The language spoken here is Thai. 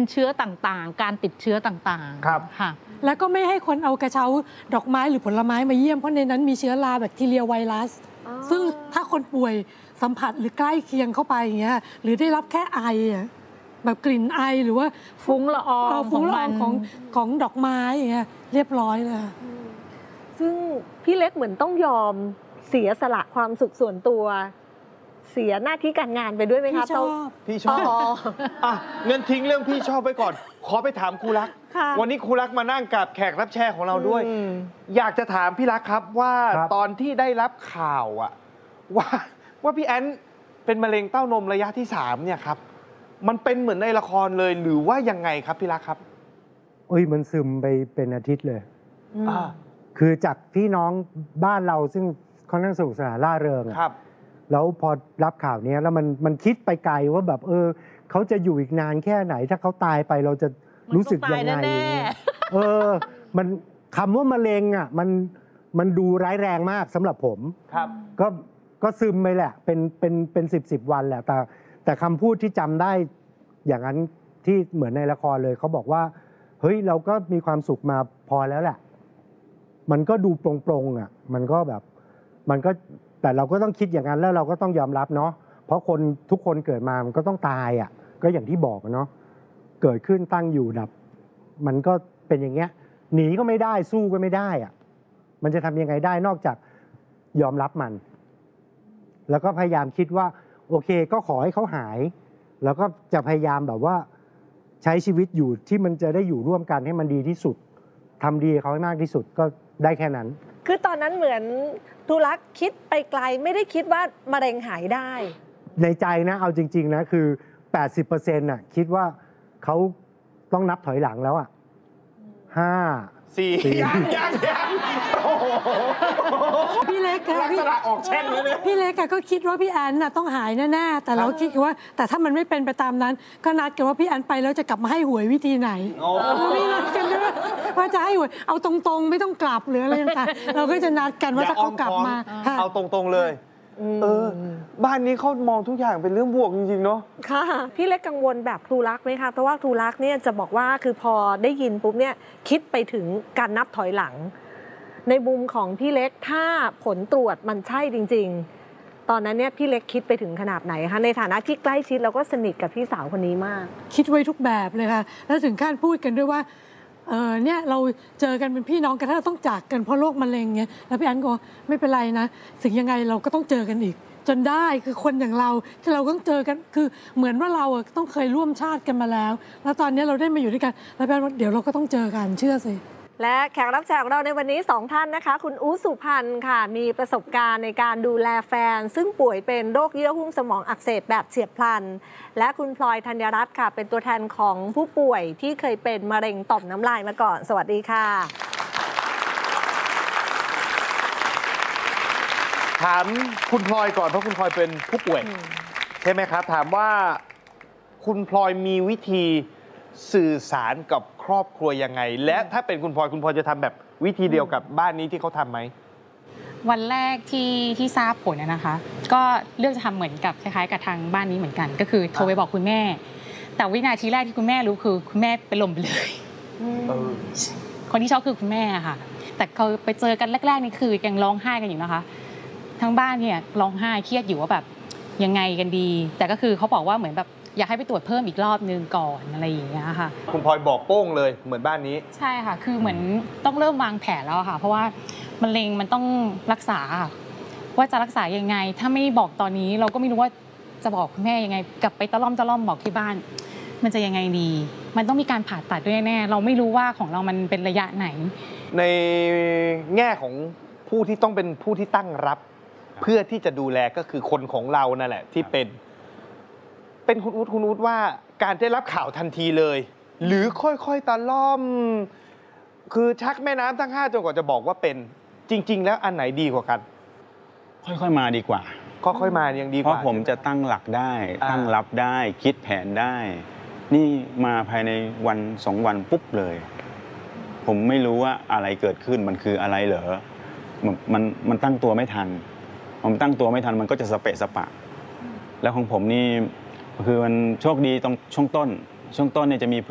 เชื้อต่างๆการติดเชื้อต่างๆครับค่ะแล้วก็ไม่ให้คนเอากระเช้าดอกไม้หรือผลไม้มาเยี่ยมเพราะในนั้นมีเชื้อราแบคทีเรียไวรัสซึ่งถ้าคนป่วยสัมผัสหรือใกล้เคียงเข้าไปอย่างเงี้ยหรือได้รับแค่ไอแบบกลิ่นไอหรือว่าฟุ้งละอองฟุ้งละอองของดอกไม้อย่างเงี้ยเรียบร้อยเลยซึ่งพี่เล็กเหมือนต้องยอมเสียสละความสุขส่วนตัวเสียหน้าที่การงานไปด้วยไหมครับพี่ชอบเงินทิ้งเรื่องพี่ชอบไปก่อนขอไปถามครูรักวันนี้ครูรักมานั่งกับแขกรับแขกของเราด้วยอยากจะถามพี่รักครับว่าตอนที่ได้รับข่าวว่าพี่แอนเป็นมะเร็งเต้านมระยะที่3เนี่ยครับมันเป็นเหมือนในละครเลยหรือว่ายังไงครับพี่รักครับมันซึมไปเป็นอาทิตย์เลยคือจากพี่น้องบ้านเราซึ่งค่อนข้างสนุกสนานร่าเริงครับแล้วพอรับข่าวนี้แล้วมันคิดไปไกลว่าแบบเขาจะอยู่อีกนานแค่ไหนถ้าเขาตายไปเราจะรู้สึกยังไงมันคำว่ามะเร็งมันดูร้ายแรงมากสำหรับผมครับก็ซึมไปแหละเป็น10 วันแหละแต่คำพูดที่จำได้อย่างนั้นที่เหมือนในละครเลยเขาบอกว่าเฮ้ยเราก็มีความสุขมาพอแล้วแหละมันก็ดูโปร่งมันก็แบบมันก็แต่เราก็ต้องคิดอย่างนั้นแล้วเราก็ต้องยอมรับเนาะเพราะคนทุกคนเกิดมามันก็ต้องตายก็อย่างที่บอกเนาะเกิดขึ้นตั้งอยู่ดับมันก็เป็นอย่างเงี้ยหนีก็ไม่ได้สู้ก็ไม่ได้มันจะทำยังไงได้นอกจากยอมรับมันแล้วก็พยายามคิดว่าโอเคก็ขอให้เขาหายแล้วก็จะพยายามแบบว่าใช้ชีวิตอยู่ที่มันจะได้อยู่ร่วมกันให้มันดีที่สุดทำดีเขาให้มากที่สุดก็ได้แค่นั้นคือตอนนั้นเหมือนธุรักษ์คิดไปไกลไม่ได้คิดว่ามะเร็งหายได้ในใจนะเอาจริงๆนะคือ 80% คิดว่าเขาต้องนับถอยหลังแล้ว5 4 ยังพี่เล็กพี่ออกแช่งเลยเนี่ยพี่เล็กก็คิดว่าพี่แอนต้องหายแน่ๆแต่เราคิดว่าแต่ถ้ามันไม่เป็นไปตามนั้นก็นัดกันว่าพี่แอนไปแล้วจะกลับมาให้หวยวิธีไหนพี่นัดกันด้วยว่าจะให้หวยเอาตรงๆไม่ต้องกลับหรืออะไรต่างๆเราก็จะนัดกันว่าถ้าเขากลับมาเอาตรงๆเลยบ้านนี้เขามองทุกอย่างเป็นเรื่องบวกจริงๆเนาะค่ะพี่เล็กกังวลแบบครูรักไหมคะเพราะว่าครูรักเนี่ยจะบอกว่าคือพอได้ยินปุ๊บเนี่ยคิดไปถึงการนับถอยหลังในมุมของพี่เล็กถ้าผลตรวจมันใช่จริงๆตอนนั้นเนี่ยพี่เล็กคิดไปถึงขนาดไหนคะในฐานะที่ใกล้ชิดแล้วก็สนิทกับพี่สาวคนนี้มากคิดไว้ทุกแบบเลยค่ะแล้วถึงขั้นพูดกันด้วยว่าเนี่ยเราเจอกันเป็นพี่น้องกันถ้าเราต้องจากกันเพราะโรคมะเร็งเงี้ยแล้วพี่แอนก็ไม่เป็นไรนะสิ่งยังไงเราก็ต้องเจอกันอีกจนได้คือคนอย่างเราที่เราต้องเจอกันคือเหมือนว่าเราต้องเคยร่วมชาติกันมาแล้วแล้วตอนนี้เราได้มาอยู่ด้วยกันแล้วแปลว่าเดี๋ยวเราก็ต้องเจอกันเชื่อสิและแขกรับเชิญของเราในวันนี้2ท่านนะคะคุณอู๋สุพรรณค่ะมีประสบการณ์ในการดูแลแฟนซึ่งป่วยเป็นโรคเยื่อหุ้มสมองอักเสบแบบเฉียบพลันและคุณพลอยธัญรัตน์ค่ะเป็นตัวแทนของผู้ป่วยที่เคยเป็นมะเร็งต่อมน้ำลายมาก่อนสวัสดีค่ะถามคุณพลอยก่อนเพราะคุณพลอยเป็นผู้ป่วยใช่ไหมครับถามว่าคุณพลอยมีวิธีสื่อสารกับครอบครัวยังไงและถ้าเป็นคุณพลอยจะทำแบบวิธีเดียวกับบ้านนี้ที่เขาทำไหมวันแรกที่ทราบผลนะคะก็เลือกจะทำเหมือนกับคล้ายๆกับทางบ้านนี้เหมือนกันก็คือโทรไปบอกคุณแม่แต่วินาทีแรกที่คุณแม่รู้คือคุณแม่เป็นลมไปเลยคนที่ช็อกคือคุณแม่ค่ะแต่เขาไปเจอกันแรกๆนี่คือยังร้องไห้กันอยู่นะคะทั้งบ้านเนี่ยร้องไห้เครียดอยู่ว่าแบบยังไงกันดีแต่ก็คือเขาบอกว่าเหมือนแบบอยากให้ไปตรวจเพิ่มอีกรอบนึงก่อนอะไรอย่างเงี้ยค่ะคุณพลอยบอกโป้งเลยเหมือนบ้านนี้ใช่ค่ะคือเหมือนต้องเริ่มวางแผนแล้วค่ะเพราะว่ามะเร็งมันต้องรักษาว่าจะรักษายังไงถ้าไม่บอกตอนนี้เราก็ไม่รู้ว่าจะบอกคุณแม่ยังไงกลับไปตะล่อมบอกที่บ้านมันจะยังไงดีมันต้องมีการผ่าตัดด้วยแน่เราไม่รู้ว่าของเรามันเป็นระยะไหนในแง่ของผู้ที่ต้องเป็นผู้ที่ตั้งรับเพื่อที่จะดูแลก็คือคนของเรานั่นแหละที่เป็นคุณอู๊ดว่าการได้รับข่าวทันทีเลยหรือค่อยๆตะล่อมคือชักแม่น้ำทั้ง5จนกว่าจะบอกว่าเป็นจริงๆแล้วอันไหนดีกว่ากันค่อยๆมาดีกว่าค่อยๆมายังดีกว่าเพราะผมจะตั้งหลักได้ตั้งรับได้คิดแผนได้นี่มาภายในวัน2 วันปุ๊บเลยผมไม่รู้ว่าอะไรเกิดขึ้นมันคืออะไรเหรอมันตั้งตัวไม่ทันผมตั้งตัวไม่ทันมันก็จะสเปะสปะแล้วของผมนี่คือมันโชคดีตรงช่วงต้นเนี่ยจะมี